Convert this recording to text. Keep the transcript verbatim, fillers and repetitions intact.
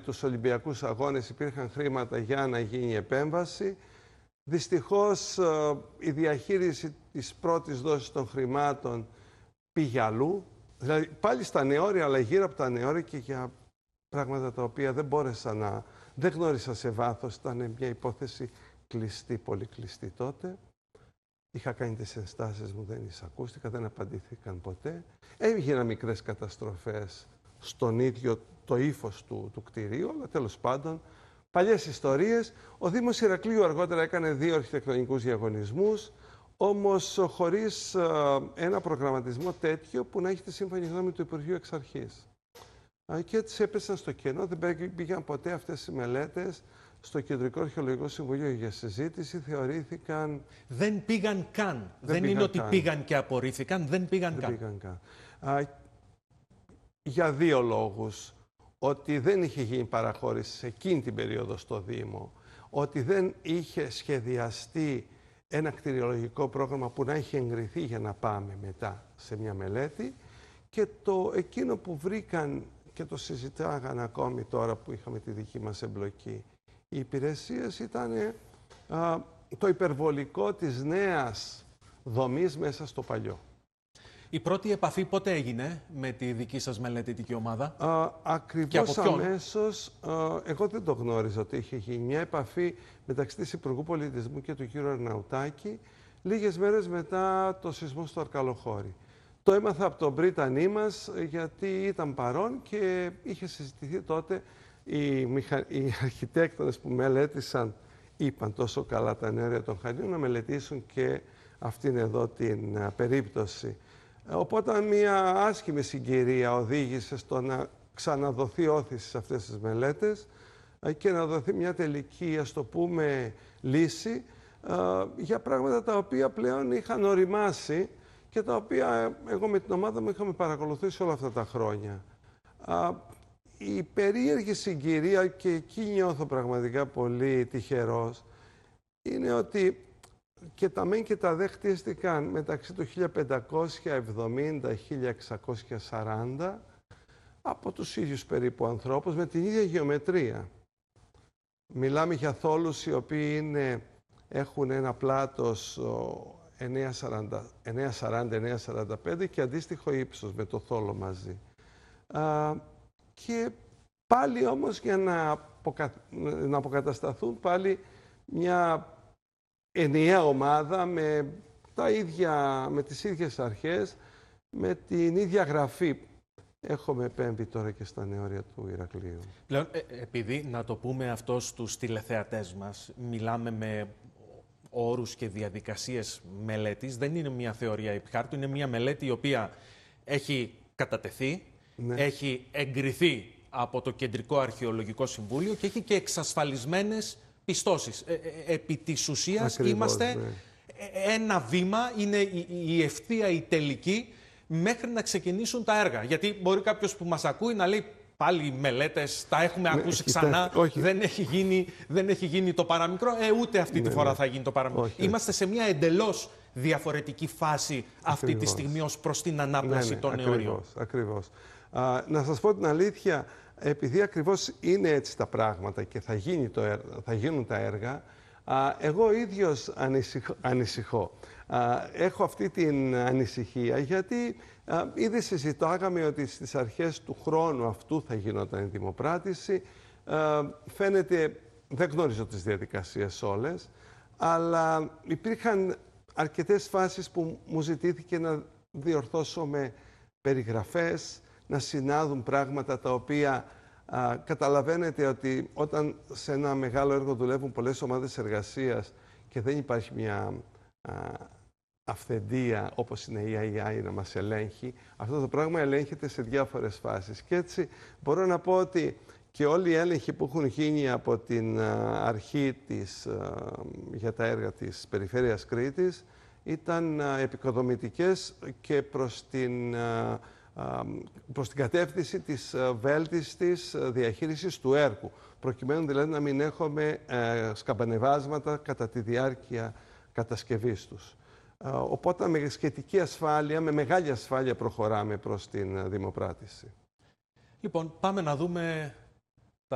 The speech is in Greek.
τους Ολυμπιακούς Αγώνες υπήρχαν χρήματα για να γίνει επέμβαση. Δυστυχώς η διαχείριση της πρώτης δόσης των χρημάτων πήγε αλλού. Δηλαδή πάλι στα νεόρια, αλλά γύρω από τα νεόρια και για πράγματα τα οποία δεν μπόρεσα να... δεν γνώρισα σε βάθος. Ήταν μια υπόθεση κλειστή, πολύ κλειστή τότε. Είχα κάνει τις ενστάσεις μου, δεν εισακούστηκα, δεν απαντήθηκαν ποτέ. Έγιναν μικρές καταστροφές στον ίδιο το ύφος του, του κτηρίου, αλλά τέλος πάντων, παλιές ιστορίες. Ο Δήμος Ηρακλείου αργότερα έκανε δύο αρχιτεκτονικούς διαγωνισμούς, όμως χωρίς α, ένα προγραμματισμό τέτοιο που να έχει τη σύμφωνη γνώμη του Υπουργείου εξ αρχής. Α, και έτσι έπεσαν στο κενό, δεν πήγαν ποτέ αυτές οι μελέτες στο Κεντρικό Αρχαιολογικό Συμβουλίο για συζήτηση, θεωρήθηκαν... Δεν πήγαν καν. Δεν, δεν είναι πήγαν ότι καν. πήγαν και απορρίφθηκαν, δεν πήγαν δεν καν. Πήγαν καν. Α, για δύο λόγους. Ότι δεν είχε γίνει παραχώρηση σε εκείνη την περίοδο στο Δήμο, ότι δεν είχε σχεδιαστεί ένα κτηριολογικό πρόγραμμα που να είχε εγκριθεί για να πάμε μετά σε μια μελέτη, και το εκείνο που βρήκαν και το συζητάγαν ακόμη τώρα που είχαμε τη δική μας εμπλοκή οι υπηρεσίες ήταν α, το υπερβολικό της νέας δομής μέσα στο παλιό. Η πρώτη επαφή πότε έγινε με τη δική σας μελετητική ομάδα? Α, ακριβώς αμέσως, α, εγώ δεν το γνώριζα ότι είχε γίνει μια επαφή μεταξύ της Υπουργού Πολιτισμού και του κ. Αρναουτάκη λίγες μέρες μετά το σεισμό στο Αρκαλοχώρι. Το έμαθα από τον πρίτανή μας γιατί ήταν παρόν και είχε συζητηθεί τότε. Οι, μηχα... οι αρχιτέκτονες που μελέτησαν είπαν τόσο καλά τα νεόρια των Χανίων να μελετήσουν και αυτήν εδώ την α, περίπτωση. Οπότε μια άσχημη συγκυρία οδήγησε στο να ξαναδοθεί όθηση σε αυτές τις μελέτες και να δοθεί μια τελική, ας το πούμε, λύση για πράγματα τα οποία πλέον είχαν οριμάσει και τα οποία εγώ με την ομάδα μου είχαμε παρακολουθήσει όλα αυτά τα χρόνια. Η περίεργη συγκυρία, και εκεί νιώθω πραγματικά πολύ τυχερός, είναι ότι και τα μεν και τα δε χτίστηκαν μεταξύ του χίλια πεντακόσια εβδομήντα και χίλια εξακόσια σαράντα από τους ίδιους περίπου ανθρώπους με την ίδια γεωμετρία. Μιλάμε για θόλους οι οποίοι είναι, έχουν ένα πλάτος εννιακόσια σαράντα εννιακόσια σαράντα πέντε και αντίστοιχο ύψος με το θόλο μαζί. Α, και πάλι όμως για να, αποκα... να αποκατασταθούν πάλι μια ενιαία ομάδα με, τα ίδια, με τις ίδιες αρχές, με την ίδια γραφή. Έχουμε επέμβει τώρα και στα νεόρια του Ηρακλείου. Πλέον, ε, επειδή, να το πούμε αυτό στους τηλεθεατές μας, μιλάμε με όρους και διαδικασίες μελέτης, δεν είναι μια θεωρία επιχάρτου, είναι μια μελέτη η οποία έχει κατατεθεί, ναι. έχει εγκριθεί από το Κεντρικό Αρχαιολογικό Συμβούλιο και έχει και εξασφαλισμένες πιστώσεις. Ε, ε, επί της ουσίας Ακριβώς, είμαστε ναι. ένα βήμα, είναι η, η ευθεία η τελική μέχρι να ξεκινήσουν τα έργα. Γιατί μπορεί κάποιος που μας ακούει να λέει πάλι οι μελέτες, τα έχουμε ναι, ακούσει ξανά, δεν έχει, γίνει, δεν έχει γίνει το παραμικρό, ε, ούτε αυτή ναι, τη φορά ναι. θα γίνει το παραμικρό. Όχι. Είμαστε σε μια εντελώς διαφορετική φάση αυτή Ακριβώς. τη στιγμή ως προς την ανάπλαση ναι, ναι, των νεωρίων. Ακριβώς, ακριβώς. Α, να σας πω την αλήθεια, επειδή ακριβώς είναι έτσι τα πράγματα και θα, γίνει το έργα, θα γίνουν τα έργα, α, εγώ ίδιος ανησυχώ. ανησυχώ. Α, έχω αυτή την ανησυχία γιατί α, ήδη συζητάγαμε ότι στις αρχές του χρόνου αυτού θα γινόταν η δημοπράτηση. Α, φαίνεται, δεν γνωρίζω τις διαδικασίες όλες, αλλά υπήρχαν αρκετές φάσεις που μου ζητήθηκε να διορθώσω με περιγραφές, να συνάδουν πράγματα τα οποία α, καταλαβαίνετε ότι όταν σε ένα μεγάλο έργο δουλεύουν πολλές ομάδες εργασίας και δεν υπάρχει μια α, αυθεντία όπως είναι η έι άι να μας ελέγχει, αυτό το πράγμα ελέγχεται σε διάφορες φάσεις. Και έτσι μπορώ να πω ότι και όλοι οι έλεγχοι που έχουν γίνει από την α, αρχή της, α, για τα έργα της Περιφέρειας Κρήτης ήταν α, επικοδομητικές και προς την α, προς την κατεύθυνση της βέλτιστης διαχείρισης του έργου, προκειμένου δηλαδή να μην έχουμε ε, σκαμπανεβάσματα κατά τη διάρκεια κατασκευής τους. Ε, οπότε με σχετική ασφάλεια, με μεγάλη ασφάλεια προχωράμε προς την δημοπράτηση. Λοιπόν, πάμε να δούμε